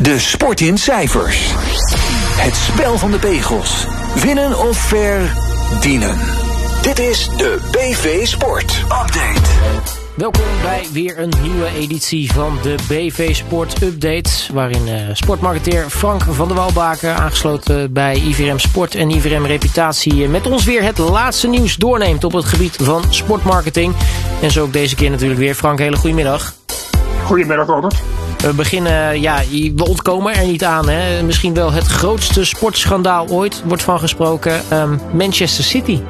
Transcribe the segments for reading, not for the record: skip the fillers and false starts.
De sport in cijfers. Het spel van de pegels. Winnen of verdienen. Dit is de BV Sport Update. Welkom bij weer een nieuwe editie van de BV Sport Update, waarin sportmarketeer Frank van der Walbaken, aangesloten bij IVRM Sport en IVRM Reputatie, met ons weer het laatste nieuws doorneemt op het gebied van sportmarketing. En zo ook deze keer natuurlijk weer. Frank, hele goedemiddag. Goedemiddag, Robert. We beginnen, we ontkomen er niet aan. Hè? Misschien wel het grootste sportschandaal ooit, wordt van gesproken. Manchester City.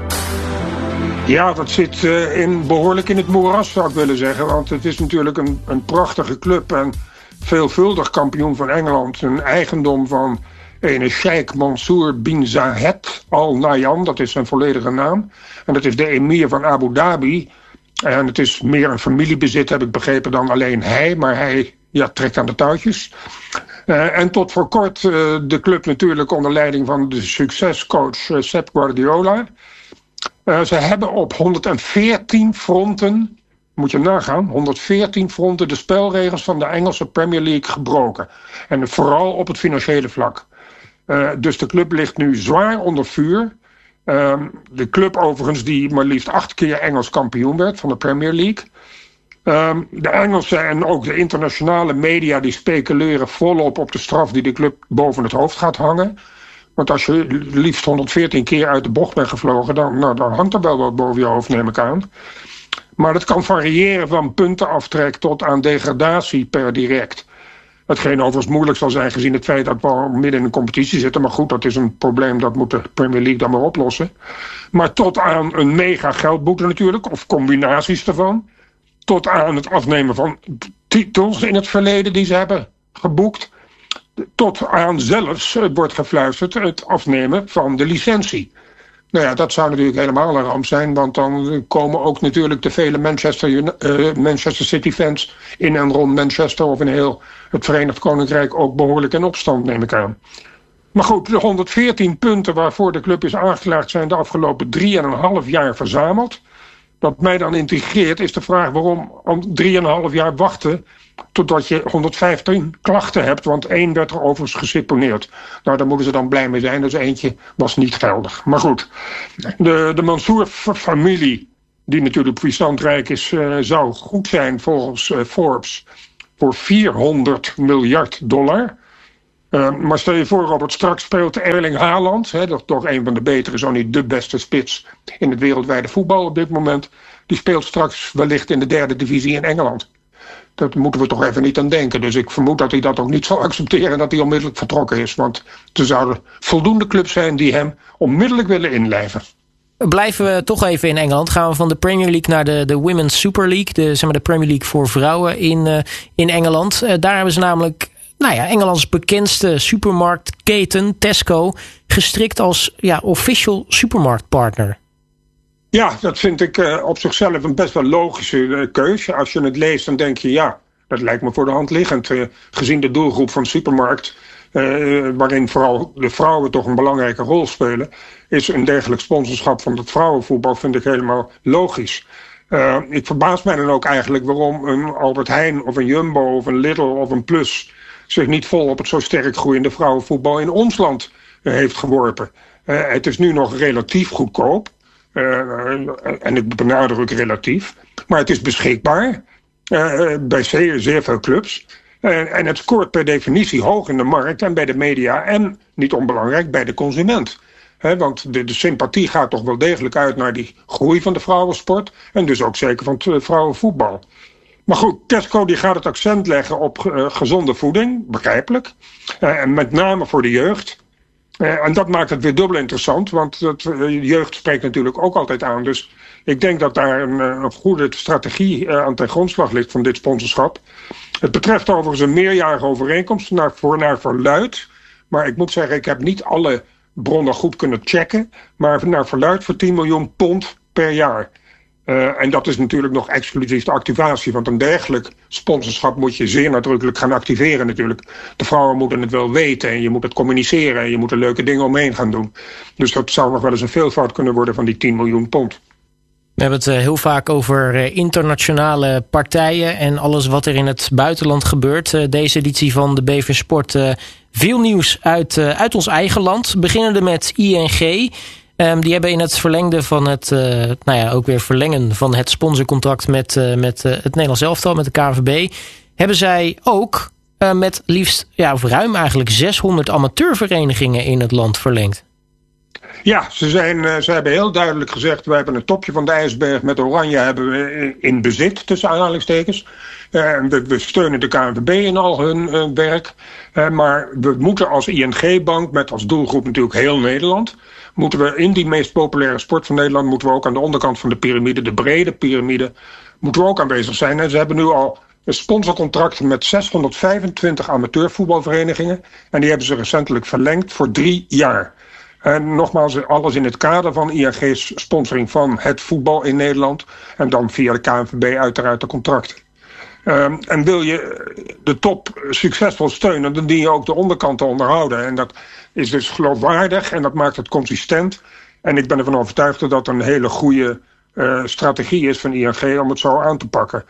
Ja, dat zit behoorlijk in het moeras, zou ik willen zeggen. Want het is natuurlijk een prachtige club en veelvuldig kampioen van Engeland. Een eigendom van ene Sheikh Mansour bin Zayed Al Nahyan, dat is zijn volledige naam. En dat is de emir van Abu Dhabi. En het is meer een familiebezit, heb ik begrepen, dan alleen hij. Maar hij trekt aan de touwtjes. En tot voor kort de club natuurlijk onder leiding van de succescoach Pep Guardiola. Ze hebben op 114 fronten, moet je nagaan, 114 fronten de spelregels van de Engelse Premier League gebroken. En vooral op het financiële vlak. Dus de club ligt nu zwaar onder vuur. De club overigens die maar liefst 8 keer Engels kampioen werd van de Premier League. De Engelse en ook de internationale media die speculeren volop op de straf die de club boven het hoofd gaat hangen. Want als je liefst 114 keer uit de bocht bent gevlogen, dan hangt er wel wat boven je hoofd, neem ik aan. Maar dat kan variëren van puntenaftrek tot aan degradatie per direct. Hetgeen overigens moeilijk zal zijn gezien het feit dat we al midden in een competitie zitten. Maar goed, dat is een probleem, dat moet de Premier League dan maar oplossen. Maar tot aan een mega geldboete natuurlijk, of combinaties ervan. Tot aan het afnemen van titels in het verleden die ze hebben geboekt. Tot aan zelfs, het wordt gefluisterd, het afnemen van de licentie. Nou ja, dat zou natuurlijk helemaal een ramp zijn, want dan komen ook natuurlijk de vele Manchester City fans in en rond Manchester of in heel het Verenigd Koninkrijk ook behoorlijk in opstand, neem ik aan. Maar goed, de 114 punten waarvoor de club is aangeklaagd zijn de afgelopen 3,5 jaar verzameld. Wat mij dan intrigeert is de vraag waarom om 3,5 jaar wachten totdat je 115 klachten hebt, want 1 werd er overigens geseponeerd. Nou, daar moeten ze dan blij mee zijn, dus eentje was niet geldig. Maar goed, de Mansour-familie, die natuurlijk puissant is, zou goed zijn volgens Forbes voor $400 miljard. Maar stel je voor, Robert, straks speelt Erling Haaland, dat is toch een van de betere, zo niet de beste spits in het wereldwijde voetbal op dit moment. Die speelt straks wellicht in de 3e divisie in Engeland. Dat moeten we toch even niet aan denken. Dus ik vermoed dat hij dat ook niet zal accepteren en dat hij onmiddellijk vertrokken is. Want er zouden voldoende clubs zijn die hem onmiddellijk willen inlijven. Blijven we toch even in Engeland. Gaan we van de Premier League naar de Women's Super League. De Premier League voor vrouwen in Engeland. Daar hebben ze namelijk Engelands bekendste supermarktketen Tesco gestrikt als official supermarktpartner. Ja, dat vind ik op zichzelf een best wel logische keuze. Als je het leest, dan denk je, dat lijkt me voor de hand liggend. Gezien de doelgroep van de supermarkt, waarin vooral de vrouwen toch een belangrijke rol spelen, is een dergelijk sponsorschap van het vrouwenvoetbal, vind ik helemaal logisch. Ik verbaas mij dan ook eigenlijk waarom een Albert Heijn of een Jumbo of een Lidl of een Plus zich niet vol op het zo sterk groeiende vrouwenvoetbal in ons land heeft geworpen. Het is nu nog relatief goedkoop. En ik benadruk relatief. Maar het is beschikbaar bij zeer veel clubs. En het scoort per definitie hoog in de markt en bij de media. En, niet onbelangrijk, bij de consument. Want de sympathie gaat toch wel degelijk uit naar die groei van de vrouwensport. En dus ook zeker van het vrouwenvoetbal. Maar goed, Tesco die gaat het accent leggen op gezonde voeding, begrijpelijk. En met name voor de jeugd. En dat maakt het weer dubbel interessant, want de jeugd spreekt natuurlijk ook altijd aan. Dus ik denk dat daar een goede strategie aan ten grondslag ligt van dit sponsorschap. Het betreft overigens een meerjarige overeenkomst naar verluidt. Maar ik moet zeggen, ik heb niet alle bronnen goed kunnen checken. Maar naar verluidt voor 10 miljoen pond per jaar. En dat is natuurlijk nog exclusief de activatie. Want een dergelijk sponsorschap moet je zeer nadrukkelijk gaan activeren natuurlijk. De vrouwen moeten het wel weten en je moet het communiceren. En je moet er leuke dingen omheen gaan doen. Dus dat zou nog wel eens een veelvoud kunnen worden van die 10 miljoen pond. We hebben het heel vaak over internationale partijen en alles wat er in het buitenland gebeurt. Deze editie van de BV Sport, veel nieuws uit ons eigen land. Beginnende met ING. Die hebben in het verlengde van het, ook weer verlengen van het sponsorcontract met het Nederlands elftal, met de KNVB, hebben zij ook met liefst, of ruim eigenlijk 600 amateurverenigingen in het land verlengd. Ja, ze hebben heel duidelijk gezegd, we hebben het topje van de ijsberg met Oranje hebben we in bezit, tussen aanhalingstekens. We steunen de KNVB in al hun werk. Maar we moeten als ING-bank, met als doelgroep natuurlijk heel Nederland, moeten we in die meest populaire sport van Nederland, moeten we ook aan de onderkant van de piramide, de brede piramide, moeten we ook aanwezig zijn. En ze hebben nu al een sponsorcontract met 625 amateurvoetbalverenigingen. En die hebben ze recentelijk verlengd voor 3 jaar. En nogmaals, alles in het kader van ING's sponsoring van het voetbal in Nederland. En dan via de KNVB uiteraard de contracten. En wil je de top succesvol steunen, dan dien je ook de onderkant te onderhouden. En dat is dus geloofwaardig en dat maakt het consistent. En ik ben ervan overtuigd dat dat een hele goede strategie is van ING om het zo aan te pakken.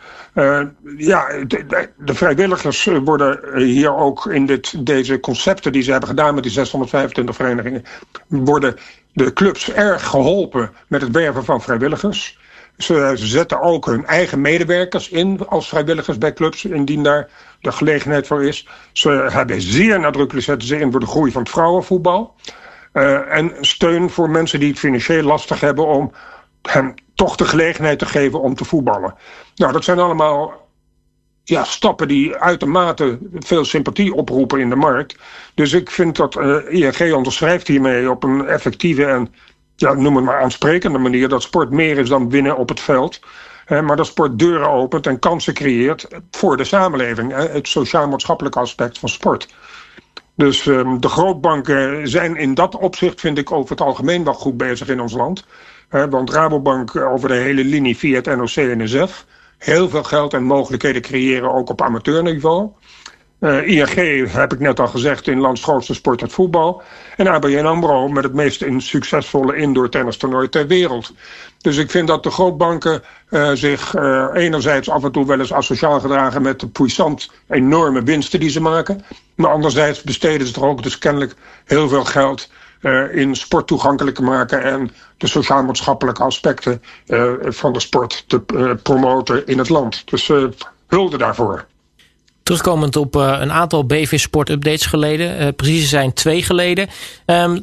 De vrijwilligers worden hier ook in deze concepten die ze hebben gedaan met die 625 verenigingen, worden de clubs erg geholpen met het werven van vrijwilligers. Ze zetten ook hun eigen medewerkers in als vrijwilligers bij clubs, indien daar de gelegenheid voor is. Ze hebben zeer nadrukkelijk zetten ze in voor de groei van het vrouwenvoetbal. En steun voor mensen die het financieel lastig hebben om hem toch de gelegenheid te geven om te voetballen. Nou, dat zijn allemaal stappen die uitermate veel sympathie oproepen in de markt. Dus ik vind dat ING onderschrijft hiermee op een effectieve en noem het maar aansprekende manier dat sport meer is dan winnen op het veld. Maar dat sport deuren opent en kansen creëert voor de samenleving. Het sociaal-maatschappelijke aspect van sport. Dus de grootbanken zijn in dat opzicht, vind ik, over het algemeen wel goed bezig in ons land. Want Rabobank over de hele linie via het NOC-NSF. Heel veel geld en mogelijkheden creëren, ook op amateurniveau. ING, heb ik net al gezegd, in lands grootste sport het voetbal. En ABN AMRO met het meest succesvolle indoor tennistoernooi ter wereld. Dus ik vind dat de grootbanken zich enerzijds af en toe wel eens asociaal gedragen met de puissant enorme winsten die ze maken. Maar anderzijds besteden ze er ook dus kennelijk heel veel geld in sport toegankelijk te maken en de sociaal-maatschappelijke aspecten van de sport te promoten in het land. Dus hulde daarvoor. Terugkomend op een aantal BV Sport updates geleden. Precies zijn 2 geleden.